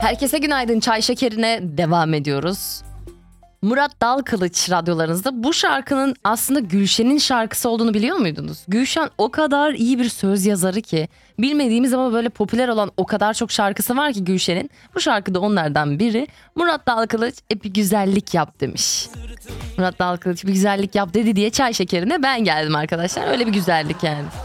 Herkese günaydın, çay şekerine devam ediyoruz. Murat Dalkılıç radyolarınızda. Bu şarkının aslında Gülşen'in şarkısı olduğunu biliyor muydunuz? Gülşen o kadar iyi bir söz yazarı ki, bilmediğimiz ama böyle popüler olan o kadar çok şarkısı var ki Gülşen'in. Bu şarkı da onlardan biri. Murat Dalkılıç bir güzellik yap demiş. Murat Dalkılıç bir güzellik yap dedi diye çay şekerine ben geldim arkadaşlar. Öyle bir güzellik yani.